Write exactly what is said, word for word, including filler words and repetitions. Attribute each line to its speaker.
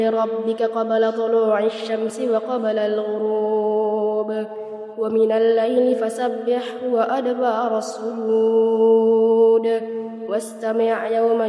Speaker 1: ربك قبل طلوع الشمس وقبل الغروب ومن الليل فسبحه وأدبار السجود واستمع يوم